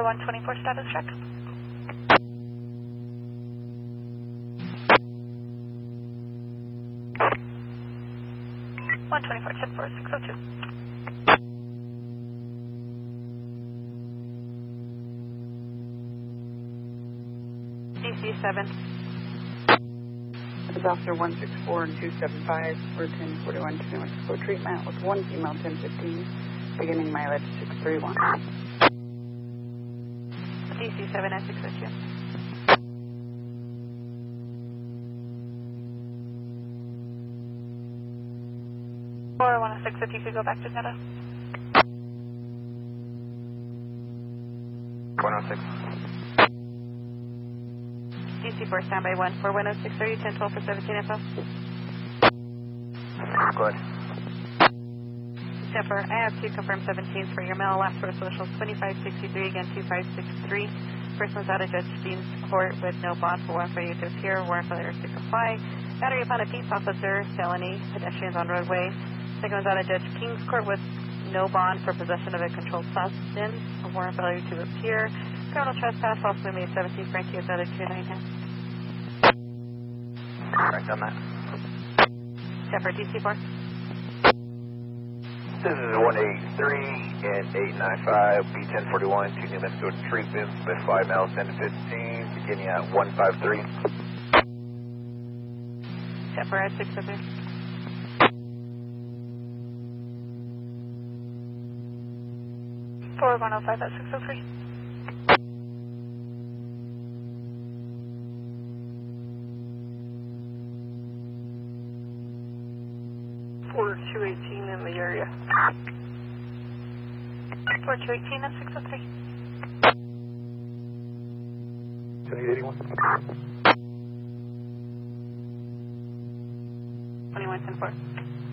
4124 status check. DC7. This is Officer 164 and 275 for 1041 to New Mexico treatment with one female 1015, beginning mileage 631. DC7 at 602. Or 106 if you could go back to Netta. 106. DC4 standby 1 for 106 30 1012 for 17 info. Go ahead. Jennifer, I have 2 confirmed 17s for your mail. Last four socials 2563, again 2563. First one's out of Judge Dean's court with no bond for warrant failure to appear, warrant failure to comply. Battery upon a peace officer, felony, pedestrians on roadway. Second one's out of Judge King's court with no bond for possession of a controlled substance, a warrant failure to appear. Criminal trespass, also May 17th, Frankie is out of 299. Right on that. Shepherd, DC4. This is 183 and 895, B1041 to New Mexico treatment with 5 miles 10 to 15, beginning at 153. Shepherd at 603. For 105 at 603. For 218 in the area. For 218 at 603. 2881. 2110 4.